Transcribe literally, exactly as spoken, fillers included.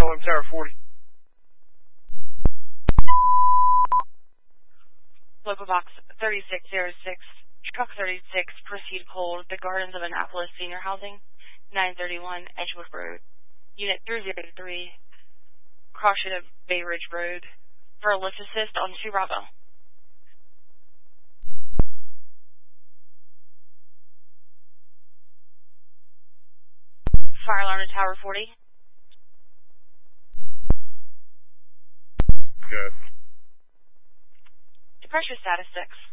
Alarm Tower forty. Local box thirty-six oh six, truck thirty-six, proceed cold, the Gardens of Annapolis Senior Housing, nine thirty-one Edgewood Road. Unit three oh three, crossing of Bay Ridge Road, for a lift assist on two Bravo. Fire alarm to Tower forty. Good. Depression status six.